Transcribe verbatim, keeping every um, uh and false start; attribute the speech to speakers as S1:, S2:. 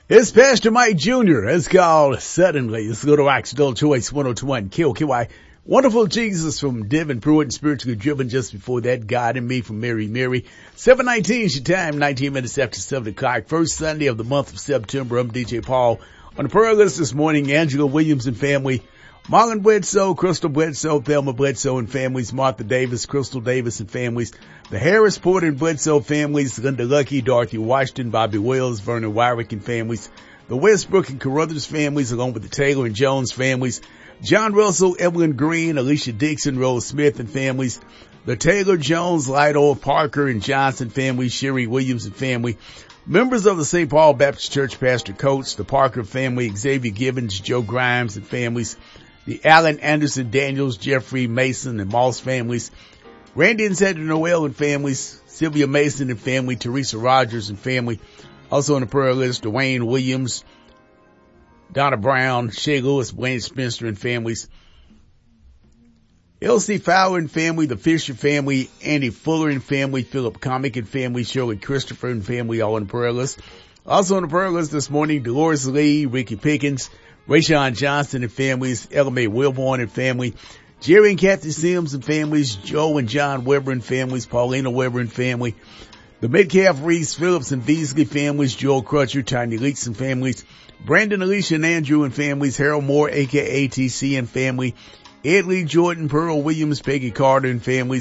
S1: It's Pastor Mike Junior It's called Suddenly. Let's go to Oxdale Choice one oh two one K O K Y. Wonderful Jesus from Devin Pruitt and Spiritually Driven. Just before that, God and Me from Mary Mary. seven nineteen is your time, nineteen minutes after seven o'clock. First Sunday of the month of September. I'm D J Paul. On the prayer list this morning, Angela Williams and family. Marlon Bledsoe, Crystal Bledsoe, Thelma Bledsoe and families, Martha Davis, Crystal Davis and families, the Harris, Porter and Bledsoe families, Linda Lucky, Dorothy Washington, Bobby Wells, Vernon Wyrick and families, the Westbrook and Carruthers families, along with the Taylor and Jones families, John Russell, Evelyn Green, Alicia Dixon, Rose Smith and families, the Taylor, Jones, Lytle, Parker and Johnson families, Sherry Williams and family, members of the Saint Paul Baptist Church, Pastor Coates, the Parker family, Xavier Gibbons, Joe Grimes and families, the Allen, Anderson, Daniels, Jeffrey, Mason, and Moss families, Randy and Sandra Noel and families, Sylvia Mason and family, Teresa Rogers and family. Also on the prayer list, Dwayne Williams, Donna Brown, Shay Lewis, Wayne Spencer and families, L C Fowler and family, the Fisher family, Andy Fuller and family, Philip Comic and family, Shirley Christopher and family, all on the prayer list. Also on the prayer list this morning, Dolores Lee, Ricky Pickens, Rayshawn Johnson and families, Ella Mae Wilborn and family, Jerry and Kathy Sims and families, Joe and John Weber and families, Paulina Weber and family, the Metcalf, Reese, Phillips and Beasley families, Joel Crutcher, Tiny Leaks and families, Brandon, Alicia and Andrew and families, Harold Moore, aka T C and family, Ed Lee Jordan, Pearl Williams, Peggy Carter and families,